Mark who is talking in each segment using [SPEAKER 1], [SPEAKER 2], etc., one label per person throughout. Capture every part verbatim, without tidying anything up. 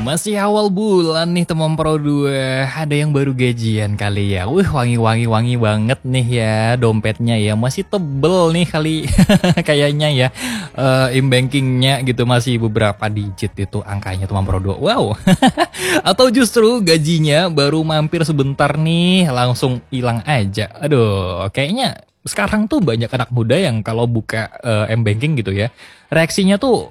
[SPEAKER 1] Masih awal bulan nih teman Pro dua. Ada yang baru gajian kali ya. Wih, wangi-wangi-wangi banget nih ya dompetnya ya. Masih tebel nih kali kayaknya ya. Uh, M-bankingnya gitu masih beberapa digit itu angkanya teman Pro dua. Wow. Atau justru gajinya baru mampir sebentar nih langsung hilang aja. Aduh, kayaknya sekarang tuh banyak anak muda yang kalau buka uh, M-banking gitu ya, reaksinya tuh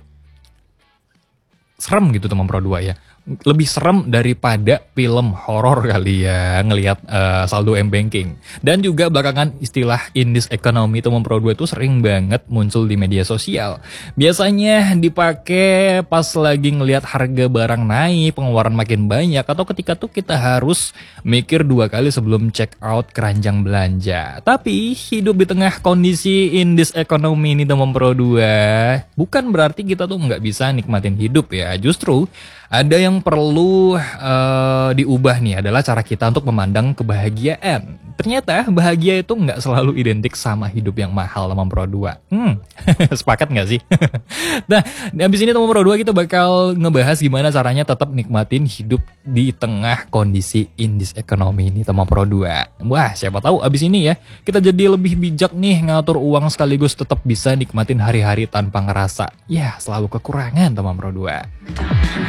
[SPEAKER 1] serem gitu teman Pro dua ya. Lebih serem daripada film horor kali ya ngelihat uh, saldo M-banking. Dan juga belakangan istilah in this economy teman Pro dua itu sering banget muncul di media sosial. Biasanya dipakai pas lagi ngelihat harga barang naik, pengeluaran makin banyak, atau ketika tuh kita harus mikir dua kali sebelum check out keranjang belanja. Tapi hidup di tengah kondisi in this economy ini teman Pro dua bukan berarti kita tuh nggak bisa nikmatin hidup ya. Justru ada yang perlu uh, diubah nih adalah cara kita untuk memandang kebahagiaan. Ternyata bahagia itu nggak selalu identik sama hidup yang mahal teman Pro dua. Hmm, sepakat nggak sih? Nah, abis ini teman Pro dua kita bakal ngebahas gimana caranya tetap nikmatin hidup di tengah kondisi in this economy ini teman Pro dua. Wah, siapa tahu abis ini ya kita jadi lebih bijak nih ngatur uang sekaligus tetap bisa nikmatin hari-hari tanpa ngerasa ya selalu kekurangan teman Pro dua.